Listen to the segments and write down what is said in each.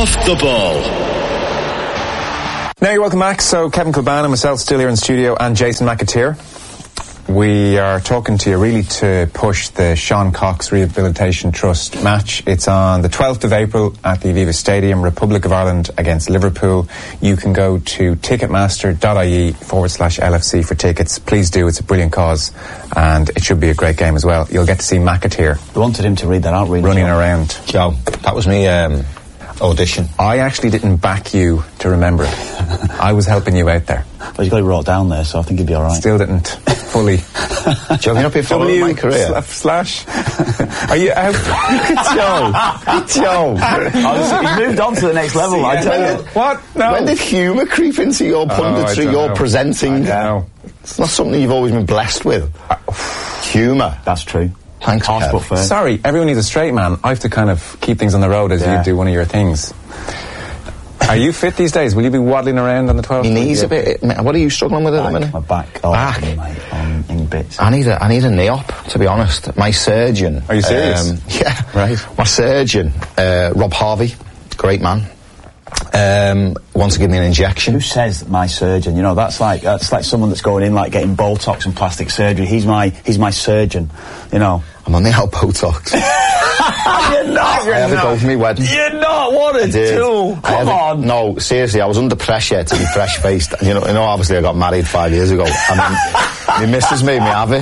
Off the Ball. Now you're welcome back. So Kevin Kilbane and myself still here in studio, and Jason McAteer. We are talking to you really to push the Sean Cox Rehabilitation Trust match. It's on the 12th of April at the Aviva Stadium, Republic of Ireland against Liverpool. You can go to ticketmaster.ie/LFC for tickets. Please do, it's a brilliant cause and it should be a great game as well. You'll get to see McAteer. I wanted him to read that out, really. Running around. Joe, that was me audition. I actually didn't back you to remember it. I was helping you out there. But you got it wrote down there, so I think he'd be alright. Still didn't fully. Joe, have you not been following my career? // Are you out? Joe. He's moved on to the next level, I tell you. What? No. When did humour creep into your punditry, your presenting? It's not something you've always been blessed with. Humour. That's true. Thanks, Kev. Sorry, everyone needs a straight man. I have to kind of keep things on the road as you do one of your things. Are you fit these days? Will you be waddling around on the 12th? My knees a bit. What are you struggling with at the minute? My back. Back. Mate, in bits. I need a knee op, to be honest. My surgeon. Are you serious? Yeah. Right. My surgeon, Rob Harvey, great man, wants to give me an injection. Who says my surgeon? You know, that's like someone that's going in, like getting Botox and plastic surgery. He's my surgeon. You know. I'm on the out Botox. You're not. I had to go for me wedding. You're not. What a tool. Come on. No, seriously, I was under pressure to be fresh-faced. You know, obviously I got married 5 years ago. I mean, my missus made me have it.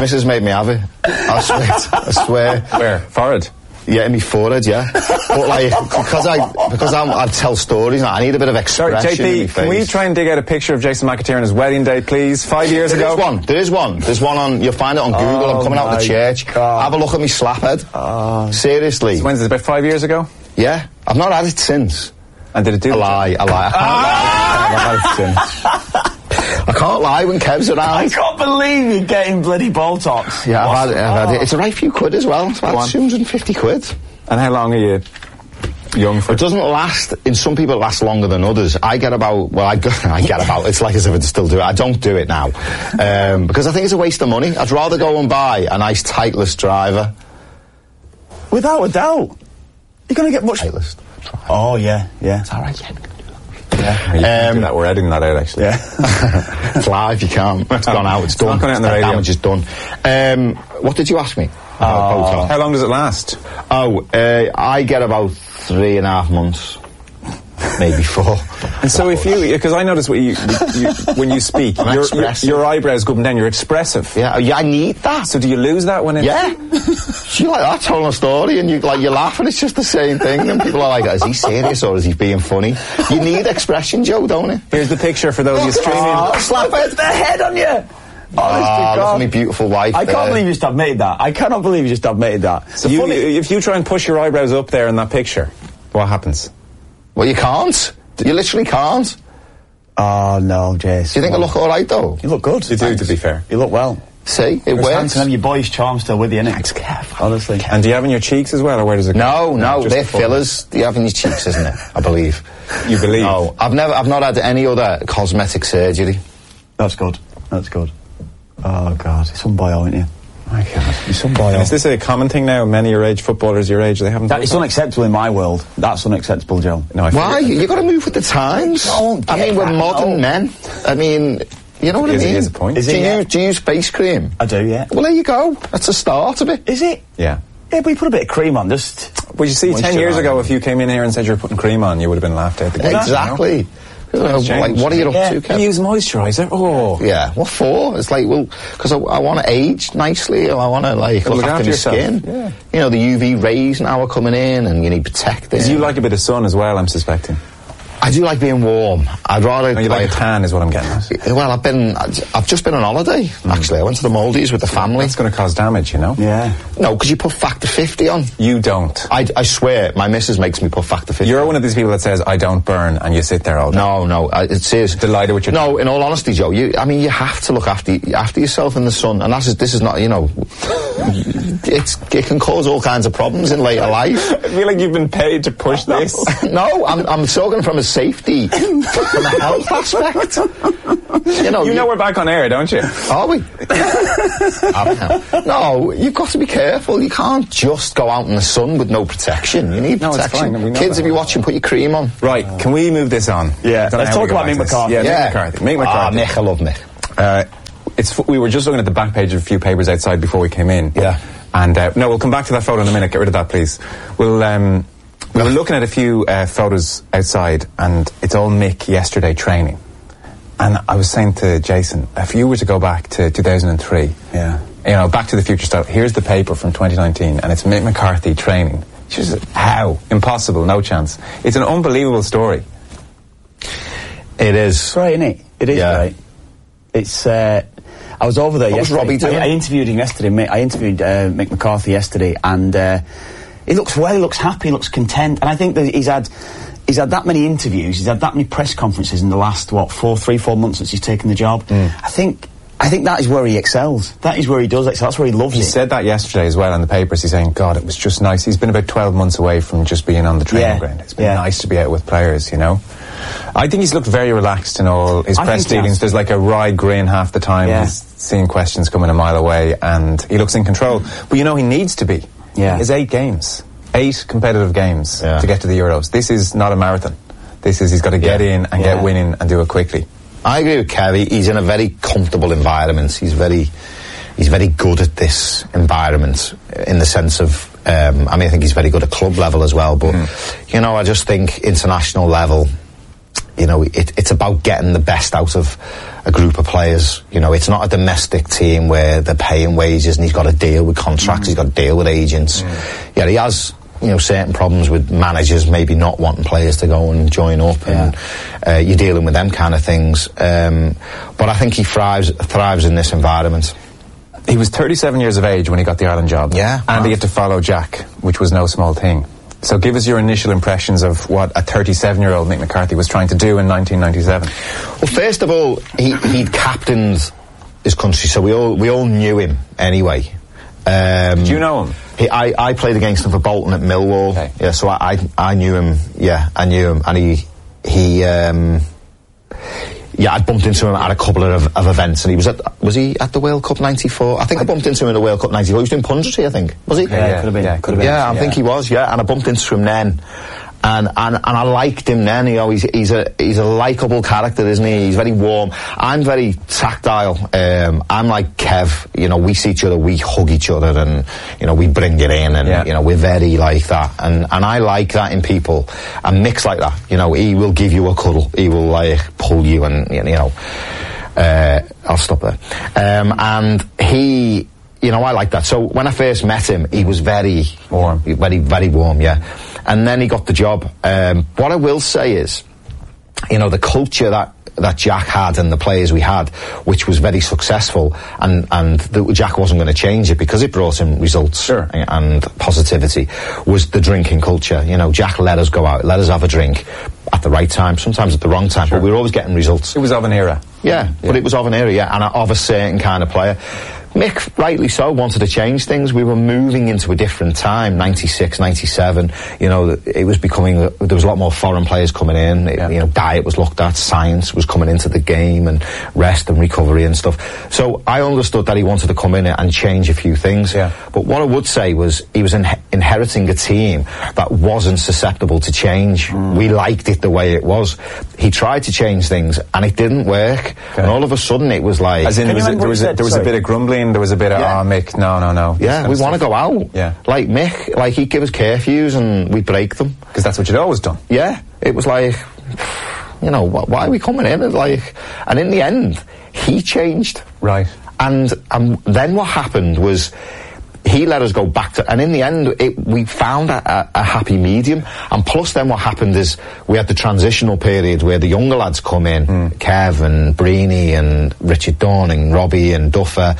I swear. Where? Forehead? Yeah, in my forehead, yeah. But like, because I tell stories, I need a bit of expression. Sorry, in my JP, face. can we try and dig out a picture of Jason McAteer on his wedding day, please? 5 years ago? There is one. There's one on, you'll find it on Google. I'm coming out of the church. God. Have a look at me slaphead. Seriously. So when's this, about 5 years ago? Yeah. I've not had it since. And did it do I lie. I can't lie. I've had it since. I can't lie when Kev's around. I can't believe you're getting bloody Botox. Yeah, I've had it. It's a right few quid as well. It's about 250 quid. And how long are you young for? It doesn't last. In some people it lasts longer than others. I get about, it's like as if I'd still do it. I don't do it now. Because I think it's a waste of money. I'd rather go and buy a nice Titleist driver. Without a doubt. You're going to get much... Titleist. Oh, yeah. It's alright, yeah. Yeah, you can do that. We're editing that out, actually. Yeah. It's live, you can't. It's gone out, it's done. Not going out on the radio. Damage is done. What did you ask me? How long does it last? I get about 3.5 months. Maybe 4. And so if you, because I notice when you speak, your eyebrows go up and down, you're expressive. Yeah, I need that. So do you lose that when it... Yeah. You like that telling a story and you laugh and it's just the same thing and people are like, is he serious or is he being funny? You need expression, Joe, don't you? Here's the picture for those of you streaming. Slap it, the head on you! Look at my beautiful wife. I can't believe you just admitted that. I cannot believe you just admitted that. So if you try and push your eyebrows up there in that picture, what happens? Well, you can't. You literally can't. Oh, no, Jace. Do you think I look alright, though? You look good. You do, to be fair. You look well. See, it works. And have your boyish charm still with you, innit? Thanks, Kev. Honestly. And do you have in your cheeks as well, or where does it go? No, they're fillers. Do you have in your cheeks, isn't it? I believe. You believe? No, I've not had any other cosmetic surgery. That's good. Oh, God. You're some boy, aren't you? My God. You're some boy. Is this a common thing now? Many your age, footballers your age, they haven't... It's unacceptable in my world. That's unacceptable, Joe. No, why? You've got to move with the times. I mean, we're modern men. I mean... You know what I mean? Is a point. Do you use face cream? I do, yeah. Well, there you go. That's a start of it. Is it? Yeah. Yeah, but you put a bit of cream on, just... Well, you see, 10 years ago, if you came in here and said you were putting cream on, you would have been laughed out the gate. Exactly. You know, like, what are you up to, Kev? You use moisturiser? Oh. Yeah, what for? It's like, well, because I want to age nicely, or I want to, like, look after my skin. Yeah. You know, the UV rays now are coming in, and you need protecting. Because you like a bit of sun as well, I'm suspecting. I do like being warm. I'd rather... No, you like a tan is what I'm getting at. Well, I've just been on holiday, actually. I went to the Maldives with the family. That's going to cause damage, you know? Yeah. No, because you put factor 50 on. You don't. I swear, my missus makes me put factor 50 You're on. one of these people that says, I don't burn, and you sit there all day. No, it says... Delighted with your... No, in all honesty, Joe, you have to look after yourself in the sun, and this is not, you know... it can cause all kinds of problems in later life. I feel like you've been paid to push this. No, I'm talking from a safety, from a health aspect. You know we're back on air, don't you? Are we? No, you've got to be careful. You can't just go out in the sun with no protection. You need protection. It's fine. Kids, if you're watching, put your cream on. Right, can we move this on? Yeah, let's talk about Mick McCarthy. Yeah, Mick McCarthy. Mick McCarthy. Mick, I love Mick. We were just looking at the back page of a few papers outside before we came in. Yeah. And, no, we'll come back to that photo in a minute. Get rid of that, please. We were looking at a few photos outside, and it's all Mick yesterday training. And I was saying to Jason, if you were to go back to 2003, Back to the Future style, here's the paper from 2019, and it's Mick McCarthy training. She said, how? Impossible, no chance. It's an unbelievable story. It is. It's right, isn't it? It is right. It's, I was over there yesterday. What was Robbie doing? I interviewed him yesterday. I interviewed Mick McCarthy yesterday, and he looks well, he looks happy, he looks content, and I think that he's had that many interviews, he's had that many press conferences in the last, 4 months since he's taken the job. I think that is where he excels. That is where he does excel. That's where he loves it. He said that yesterday as well in the papers. He's saying, God, it was just nice. He's been about 12 months away from just being on the training ground. It's been nice to be out with players, I think he's looked very relaxed in all his press dealings. There's like a wry grin half the time. He's seeing questions coming a mile away, and he looks in control. But he needs to be. It's 8 games. 8 competitive games to get to the Euros. This is not a marathon. He's got to get in and get winning and do it quickly. I agree with Kev. He's in a very comfortable environment. He's very good at this environment in the sense of, I think he's very good at club level as well. But, I just think international level, it's about getting the best out of a group of players. It's not a domestic team where they're paying wages and he's got to deal with contracts, he's got to deal with agents. Yeah, he has, certain problems with managers maybe not wanting players to go and join up, and you're dealing with them kind of things. But I think he thrives in this environment. He was 37 years of age when he got the Ireland job. Yeah. And he had to follow Jack, which was no small thing. So give us your initial impressions of what a 37-year-old Mick McCarthy was trying to do in 1997. Well, first of all, he'd captained his country, so we all knew him anyway. Did you know him? I played against him for Bolton at Millwall. Okay. Yeah, so I knew him. Yeah, I knew him, and he I bumped into him at a couple of events, and was he at the World Cup '94? I think I bumped into him in the World Cup '94. He was doing punditry, I think. Was he? Yeah, could have been. Yeah, could have been. Yeah, I think he was. Yeah, and I bumped into him then, and I liked him then. He's a likeable character, isn't he? He's very warm. I'm very tactile. I'm like Kev. We see each other, we hug each other, and we bring it in, and we're very like that. And I like that in people. And Mick's like that. He will give you a cuddle. He will pull you, and I'll stop there. And he. I like that. So when I first met him, he was very warm, very warm, yeah. And then he got the job. What I will say is, the culture that Jack had and the players we had, which was very successful, and Jack wasn't going to change it because it brought him results and positivity, was the drinking culture. Jack let us go out, let us have a drink at the right time, sometimes at the wrong time, but we were always getting results. It was of an era. Yeah, but it was of an era, and of a certain kind of player. Mick, rightly so, wanted to change things. We were moving into a different time, 96, 97. It was becoming, there was a lot more foreign players coming in. Diet was looked at, science was coming into the game, and rest and recovery and stuff. So I understood that he wanted to come in and change a few things. Yeah. But what I would say was he was inheriting a team that wasn't susceptible to change. We liked it the way it was. He tried to change things and it didn't work. Okay. And all of a sudden it was like... As in, there was a bit of grumbling, there was a bit of, Mick, no. Yeah, we want to go out. Yeah. Like Mick, he'd give us curfews and we'd break them. Because that's what you'd always done. Yeah. It was like, why are we coming in? And in the end, he changed. Right. And then what happened was... he let us go back to, and in the end, we found a happy medium. And plus, then what happened is we had the transitional period where the younger lads come in, Kev and Breeny and Richard Dawn and Robbie and Duffer,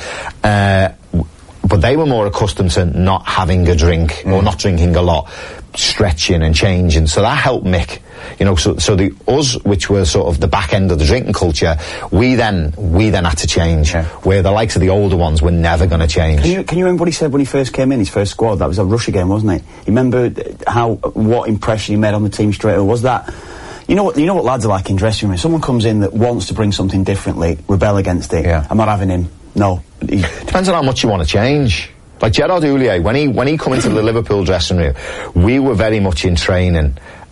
but they were more accustomed to not having a drink or not drinking a lot, stretching and changing. So that helped Mick. So the us, which were sort of the back end of the drinking culture, we then had to change. Yeah. Where the likes of the older ones were never going to change. Can you remember what he said when he first came in, his first squad? That was a Russia game, wasn't it? You remember what impression he made on the team straight away? Was that, you know what lads are like in dressing room. If someone comes in that wants to bring something differently, rebel against it. Yeah. I'm not having him. No. Depends on how much you want to change. Like Gerard Houllier, when he come into the Liverpool dressing room, we were very much in training,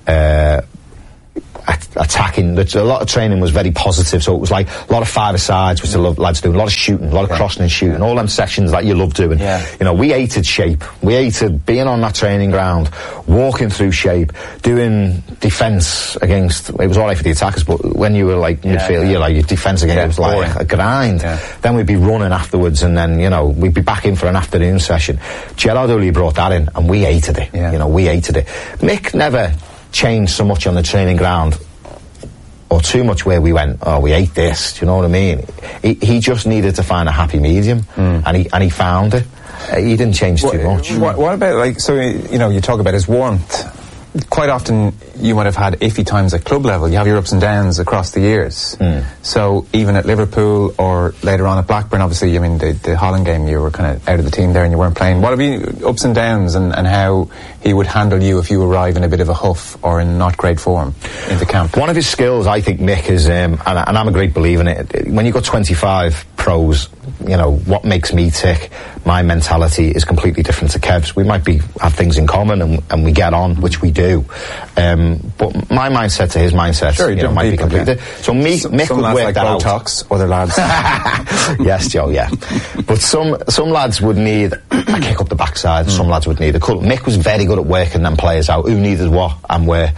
attacking. A lot of training was very positive, so it was like a lot of five-a-sides, which the lads doing, a lot of shooting, a lot of crossing and shooting, all them sections that you love doing. Yeah. You know, we hated shape. We hated being on that training ground, walking through shape, doing defence against. It was all right for the attackers, but when you were like midfield, you're like your defence against it was like a grind. Yeah. Then we'd be running afterwards, and then we'd be back in for an afternoon session. Gerard Houllier brought that in, and we hated it. Yeah. You know, we hated it. Mick never changed so much on the training ground or too much where we went, oh, we hate this, do you know what I mean? He just needed to find a happy medium, and he found it. He didn't change too much. What about, like, so, you know, you talk about his warmth. Quite often you might have had iffy times at club level. You have your ups and downs across the years. So even at Liverpool or later on at Blackburn, obviously, I mean, the Holland game, you were kind of out of the team there and you weren't playing. What have you, ups and downs, and how he would handle you if you arrive in a bit of a huff or in not great form into camp? One of his skills, I think, Mick, is, and I'm a great believer in it, when you've got 25 pros, you know, what makes me tick, my mentality is completely different to Kev's. We might have things in common and we get on, which we do. But my mindset to his mindset might be completely different. So Mick would work that out. Botox, other lads. Yes, Joe, yeah. But some lads would need a kick up the backside, some lads would need a cut. Mick was very good at working them players out, who needed what and where.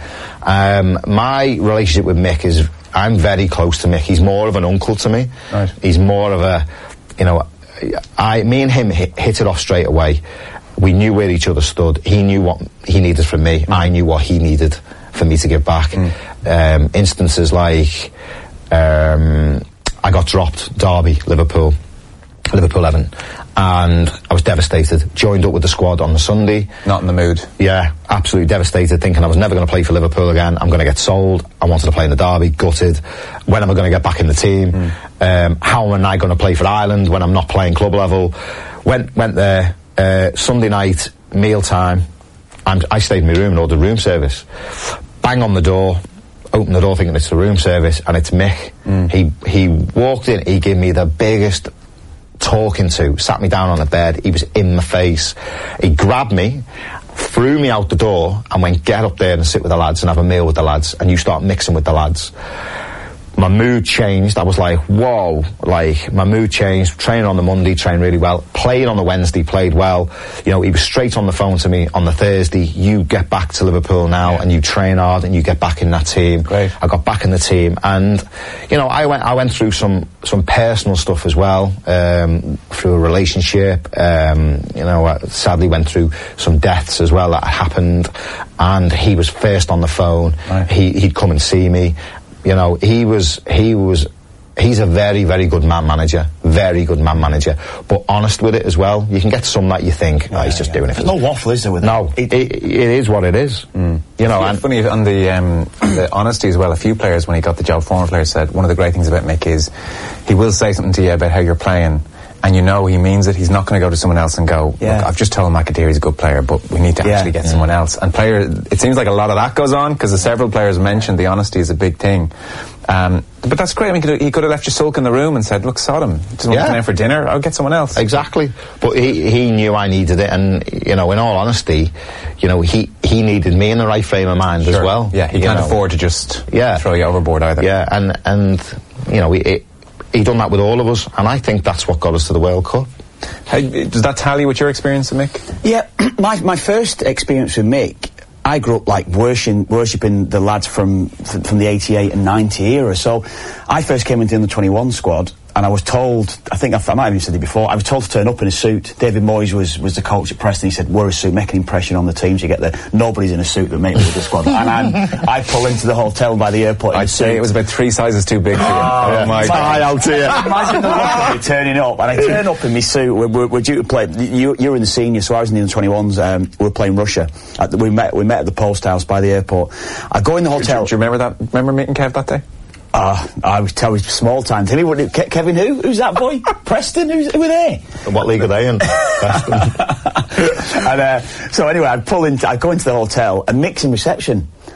My relationship with Mick is, I'm very close to Mick. He's more of an uncle to me. Right. He's more of a, you know, me and him hit it off straight away. We knew where each other stood. He knew what he needed from me. I knew what he needed for me to give back. Instances like, I got dropped, Derby, Liverpool 11, and I was devastated. Joined up with the squad on the Sunday. Not in the mood. Yeah, absolutely devastated, thinking I was never going to play for Liverpool again. I'm going to get sold. I wanted to play in the Derby, gutted. When am I going to get back in the team? How am I going to play for Ireland when I'm not playing club level? Went there, Sunday night, meal time. I stayed in my room and ordered room service. Bang on the door. Open the door thinking it's the room service, and it's Mick. He walked in, he gave me the biggest talking to, sat me down on the bed, he was in my face, he grabbed me, threw me out the door and went, get up there and sit with the lads and have a meal with the lads, and you start mixing with the lads. My mood changed. I was like, whoa, like, my mood changed. Training on the Monday, trained really well. Played on the Wednesday, played well. You know, he was straight on the phone to me on the Thursday. You get back to Liverpool now, and you train hard and you get back in that team. Great. I got back in the team, and, you know, I went through some personal stuff as well, through a relationship. You know, I sadly went through some deaths as well that happened, and he was first on the phone. Right. He'd come and see me. You know, he's a very, very good man manager. Very good man manager. But honest with it as well. You can get some that you think, he's just doing it. There's no waffle, is there, with No, it is what it is. You know, and funny on the honesty as well. A few players, when he got the job, former players said one of the great things about Mick is he will say something to you about how you're playing, and you know he means it. He's not going to go to someone else and go, look, I've just told McAteer he's a good player, but we need to actually get someone else. And it seems like a lot of that goes on, because several players mentioned the honesty is a big thing. But that's great. I mean, he could have left you sulk in the room and said, look, sod him. Doesn't want to come in for dinner. I'll get someone else. Exactly. But he knew I needed it, and, you know, in all honesty, you know, he needed me in the right frame of mind as well. Yeah, he can't afford to just throw you overboard either. Yeah, and you know, he done that with all of us, and I think that's what got us to the World Cup. Does that tally with your experience with Mick? Yeah, my first experience with Mick, I grew up like worshipping the lads from the 88 and 90 era. So I first came into the under-21 squad, and I was told, I think I might have even said it before, I was told to turn up in a suit. David Moyes was the coach at Preston. He said, wear a suit, make an impression on the team. So you get nobody's in a suit that make me with the squad. And I pull into the hotel by the airport. I'd say it was about 3 sizes too big for you. Oh my God. I'll tell you. Imagine the look of me turning up. And I turn up in my suit. We're due to play. You're in the senior, so I was in the under-21s. We were playing Russia. We met at the post house by the airport. I go in the hotel. Do you remember that? Remember meeting Kev that day? I would tell you small time. Tell me what Kevin who? Who's that boy? Preston? Who were they? And what league are they in? Preston. And so anyway, I go into the hotel and Mick's in reception.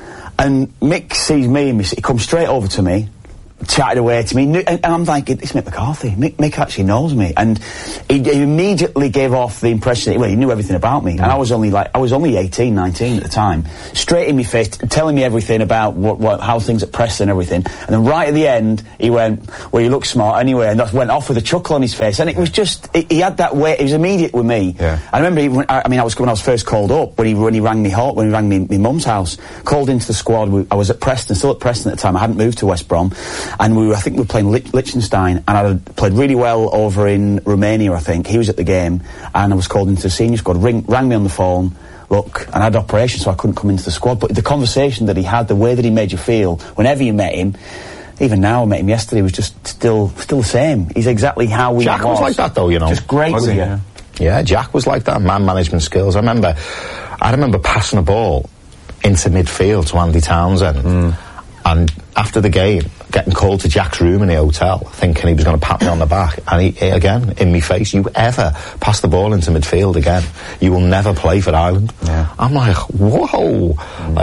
And Mick sees me and he comes straight over to me, chatted away to me, and I'm like, it's Mick McCarthy. Mick actually knows me, and he immediately gave off the impression that, he knew everything about me, and I was only 18, 19 at the time, straight in my face, telling me everything about how things at Preston and everything, and then right at the end, he went, well, you look smart anyway, and that went off with a chuckle on his face, and it was just, he had that way, it was immediate with me. Yeah. I remember, when I was first called up, when he rang me home, when he rang me mum's house, called into the squad, I was at Preston, still at Preston at the time, I hadn't moved to West Brom, and I think we were playing Liechtenstein, and I had played really well over in Romania, I think. He was at the game, and I was called into the senior squad, rang me on the phone, look, and I had operation, so I couldn't come into the squad, but the conversation that he had, the way that he made you feel, whenever you met him, even now I met him yesterday, was just still the same. He's exactly how we Jack was like that, though, Just great with you. Yeah, Jack was like that, man management skills. I remember passing a ball into midfield to Andy Townsend, and after the game, getting called to Jack's room in the hotel, thinking he was going to pat me on the back, and he again, in me face, you ever pass the ball into midfield again, you will never play for Ireland. Yeah. I'm like, whoa.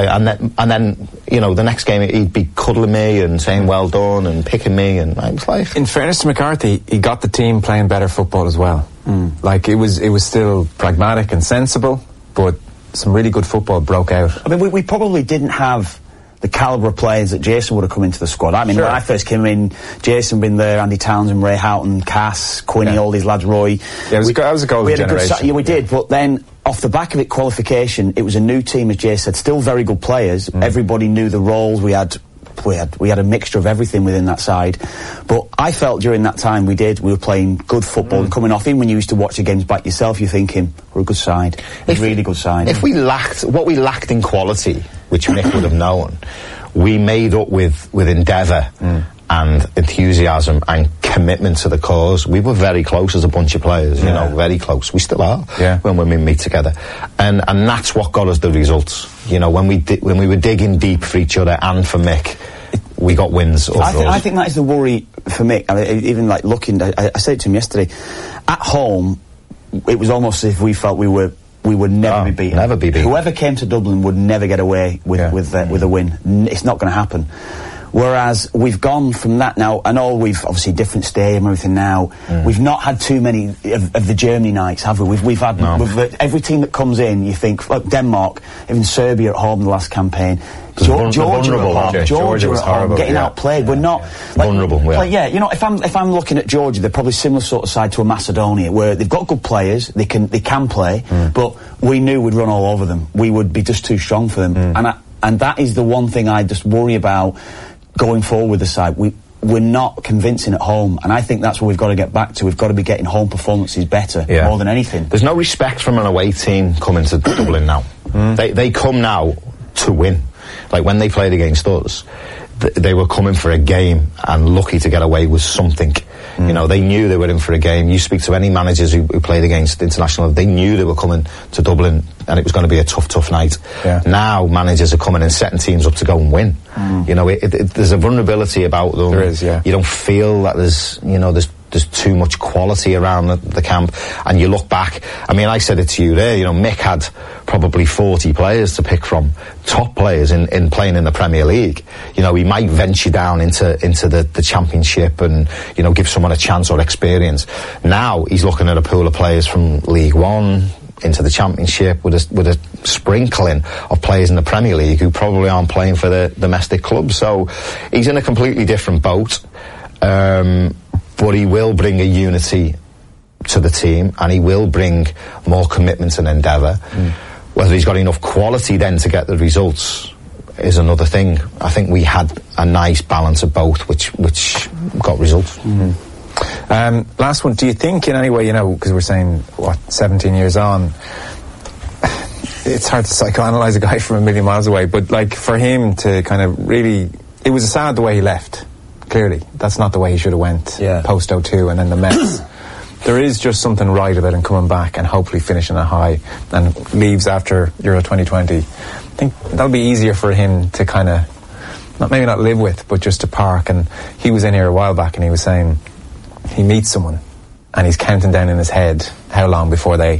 And then, the next game, he'd be cuddling me and saying well done and picking me, and I was like... In fairness to McCarthy, he got the team playing better football as well. Like, it was still pragmatic and sensible, but some really good football broke out. I mean, we probably didn't have the calibre of players that Jason would have come into the squad. I mean, Sure. when I first came in, Jason been there, Andy Townsend, Ray Houghton, Cass, Quinny, all these lads, Roy. Yeah, that was a golden generation. We did, but then off the back of it, qualification, it was a new team, as Jay said, still very good players. Everybody knew the roles. We had a mixture of everything within that side. But I felt during that time we were playing good football and coming off. Even when you used to watch the games back yourself, you're thinking, we're a good side. A really good side. If we lacked in quality, which Mick would have known, we made up with endeavour and enthusiasm and commitment to the cause. We were very close as a bunch of players, very close. We still are when we meet together. And that's what got us the results. When we were digging deep for each other and for Mick, we got wins. I think that is the worry for Mick. I mean, even like looking, I said it to him yesterday, at home, it was almost as if we felt we would never be beaten. Never be beaten. Whoever came to Dublin would never get away with a win. It's not going to happen. Whereas we've gone from that now. I know we've obviously different stadium and everything now. We've not had too many of the Germany nights, have we? We've had every team that comes in. You think like Denmark, even Serbia at home in the last campaign. Georgia was horrible, getting outplayed. We're not vulnerable. If I'm looking at Georgia, they're probably similar sort of side to a Macedonia, where they've got good players, they can play, but we knew we'd run all over them. We would be just too strong for them, and that is the one thing I just worry about going forward with the side. We're not convincing at home, and I think that's what we've got to get back to. We've got to be getting home performances better more than anything. There's no respect from an away team coming to Dublin now. They come now to win. Like when they played against us, they were coming for a game and lucky to get away with something. They knew they were in for a game. You speak to any managers who played against international, they knew they were coming to Dublin and it was going to be a tough night. Yeah. Now managers are coming and setting teams up to go and win. There's a vulnerability about them. There is, yeah. You don't feel that there's too much quality around the camp, and you look back. I mean, I said it to you there. Mick had probably 40 players to pick from, top players in playing in the Premier League. He might venture down into the Championship and give someone a chance or experience. Now he's looking at a pool of players from League One into the Championship with a sprinkling of players in the Premier League who probably aren't playing for the domestic club. So he's in a completely different boat. But he will bring a unity to the team, and he will bring more commitment and endeavour. Whether he's got enough quality then to get the results is another thing. I think we had a nice balance of both, which got results. Last one, do you think in any way, because we're saying, 17 years on, it's hard to psychoanalyse a guy from a million miles away, but like for him to kind of really, it was sad the way he left. Clearly, that's not the way he should have went post 02 and then the Mets. There is just something right about him coming back and hopefully finishing a high and leaves after Euro 2020. I think that'll be easier for him to kind of, maybe not live with, but just to park. And he was in here a while back and he was saying he meets someone and he's counting down in his head how long before they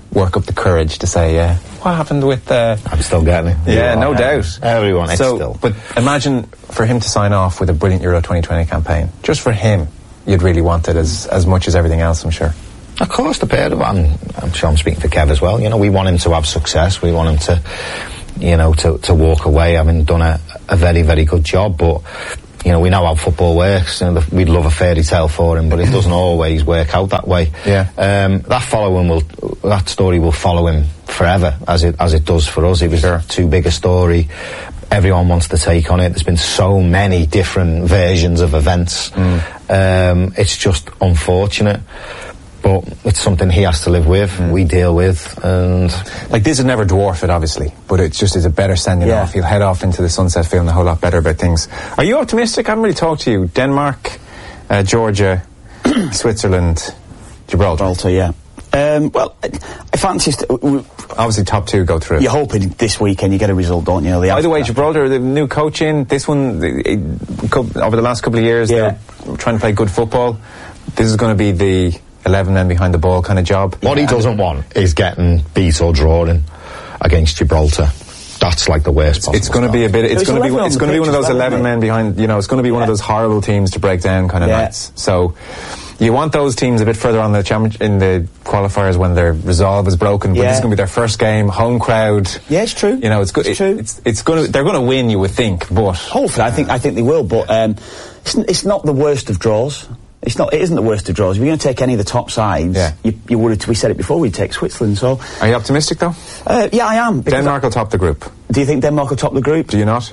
work up the courage to say, what happened with... I'm still getting it. Yeah, no doubt. Everyone, it's still. But imagine for him to sign off with a brilliant Euro 2020 campaign. Just for him, you'd really want it as much as everything else, I'm sure. Of course, the pair of I'm sure I'm speaking for Kev as well. You know, we want him to have success. We want him to, you know, to walk away having done a very, very good job. But, you know, we know how football works. You know, we'd love a fairy tale for him, but it doesn't always work out that way. Yeah. That story will follow him forever, as it does for us. It was too big a story. Everyone wants to take on it. There's been so many different versions of events. It's just unfortunate. But it's something he has to live with, we deal with, and... Like, this would never dwarf it, obviously, but it's a better sending off. He'll head off into the sunset feeling a whole lot better about things. Are you optimistic? I haven't really talked to you. Denmark, Georgia, Switzerland, Gibraltar. Yeah. Well, I fancy... Obviously, top two go through. You're hoping this weekend you get a result, don't you? By the way, Gibraltar, the new coach in, this one, over the last couple of years, they're trying to play good football. This is going to be the 11 men behind the ball kind of job. What he doesn't want is getting beat or drawing against Gibraltar. That's like the worst possible. It's going to be a bit. It's going to be one of those 11 men behind. You know, it's going to be one of those horrible teams to break down kind of nights. So you want those teams a bit further on in the qualifiers when their resolve is broken. But this is going to be their first game, home crowd. Yeah, it's true. You know, it's good. It's true. It's going to. They're going to win, you would think, but hopefully, I think they will. But it's not the worst of draws. It isn't the worst of draws. If you're going to take any of the top sides, you would. We said it before. We'd take Switzerland. So, are you optimistic though? Yeah, I am. Denmark will top the group. Do you think Denmark will top the group? Do you not?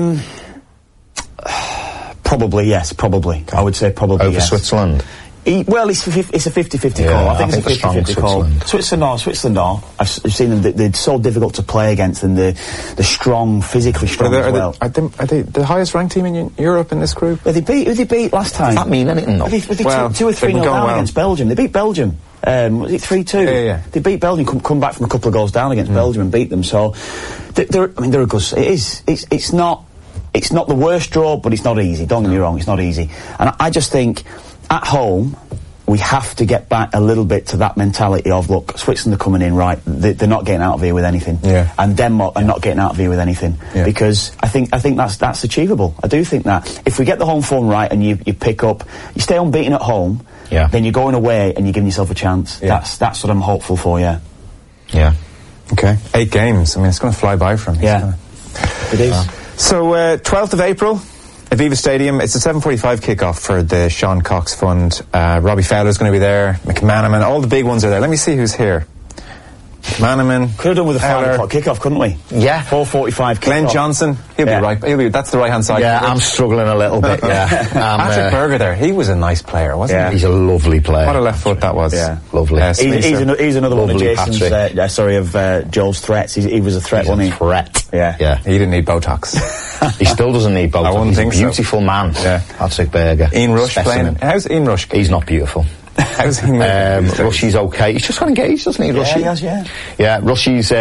Probably yes. Probably. I would say probably over Switzerland. It's a 50-50 call. I think it's a 50-50 call. Switzerland are. I've seen them. They're so difficult to play against, and they're strong, physically strong as well. Are they the highest ranked team in Europe in this group? Who they beat last time? Does that mean anything? No. Were they 2 or 3-0 down against Belgium? They beat Belgium. Was it 3-2? Yeah. They beat Belgium. Come back from a couple of goals down against Belgium and beat them. So they're a good. It's not the worst draw, but it's not easy. Don't get me wrong. It's not easy. And I just think, at home, we have to get back a little bit to that mentality of, look, Switzerland are coming in, right, they're not getting out of here with anything. Yeah. And Denmark are not getting out of here with anything. Yeah. Because I think that's achievable. I do think that. If we get the home form right and you pick up, you stay unbeaten at home, then you're going away and you're giving yourself a chance. Yeah. That's what I'm hopeful for, yeah. Yeah. Okay. 8 games. I mean, it's going to fly by from you. Yeah. It is. So, 12th of April, Aviva Stadium. It's a 7:45 kickoff for the Sean Cox Fund. Robbie Fowler's going to be there. McManaman, all the big ones are there. Let me see who's here. McManaman. Could have done with a 5 o'clock kickoff, couldn't we? Yeah. 4:45 kickoff. Glenn Johnson. He'll be right. That's the right hand side. Yeah, I'm struggling a little bit. Yeah. Patrick Berger there. He was a nice player, wasn't he? He's a lovely player. What a left foot that was. Yeah. Lovely. He's another lovely one of Jason's. Of Joel's threats. He was a threat, wasn't he? Threat. Yeah. He didn't need Botox. He still doesn't need Botox. I wouldn't think He's a beautiful man. Yeah. Patrick Berger. Ian Rush playing. How's Ian Rush? He's not beautiful. How's he Rushy's okay. He's just got engaged, doesn't he, Rushy? Yeah, he has, Yeah, Rushy's...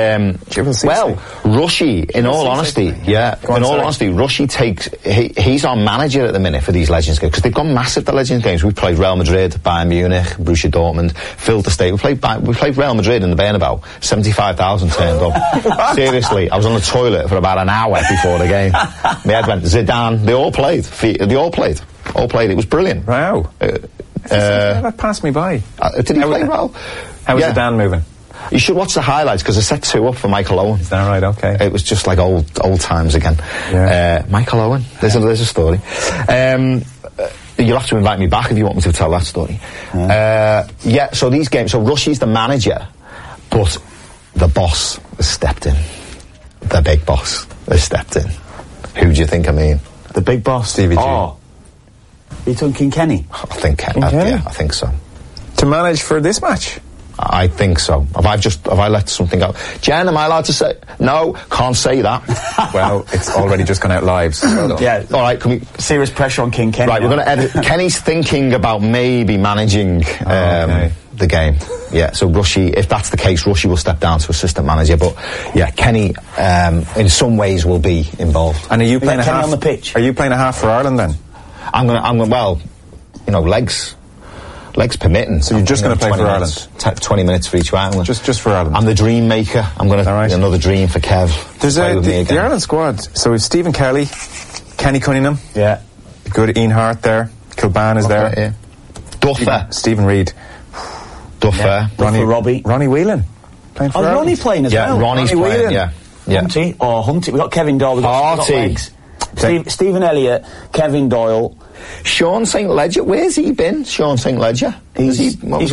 Rushy, in all honesty, Rushy takes... He's our manager at the minute for these Legends games, because they've gone massive, the Legends games. We've played Real Madrid, Bayern Munich, Borussia Dortmund, filled the stadium. We played Real Madrid in the Bernabeu. 75,000 turned up. Seriously, I was on the toilet for about an hour before the game. My head went, Zidane, they all played. It was brilliant. Wow. That passed me by. Did he play well? How was Dan moving? You should watch the highlights, because I set 2 up for Michael Owen. Is that right? Okay. It was just like old times again. Yeah. Michael Owen. There's a story. You'll have to invite me back if you want me to tell that story. So these games, so Rushy's the manager, but the boss has stepped in. The big boss has stepped in. Who do you think I mean? The big boss? Stevie G. Oh. Are you talking Kenny? I think Kenny. Yeah, I think so. To manage for this match? I think so. Have I let something go? Jen, am I allowed to say? No, can't say that. Well, it's already just gone out live. So yeah. All right, can we... Serious pressure on King Kenny. Right, we're going to edit. Kenny's thinking about maybe managing the game. Yeah, so Rushy, if that's the case, Rushy will step down to assistant manager. But, yeah, Kenny, in some ways, will be involved. And are you playing a Kenny half... on the pitch? Are you playing a half for Ireland, then? I'm gonna, well, legs legs permitting. So you're just going to play for Ireland? 20 minutes for each Ireland. Just for Ireland. I'm the dream maker. I'm going to another dream for Kev. There's the Ireland squad. So we've Stephen Kelly, Kenny Cunningham. Yeah. Good Ian Hart there. Kilban is there. Yeah. Duffer. Stephen Reid. Duffer. Robbie. Ronnie Whelan. Playing for Ireland. Ronnie playing as well. Yeah, Ronnie's playing, yeah. Hunty. We've got Kevin Doyle. We've got legs. Stephen Elliott, Kevin Doyle. Sean St. Ledger. Where's he been? Sean St. Ledger.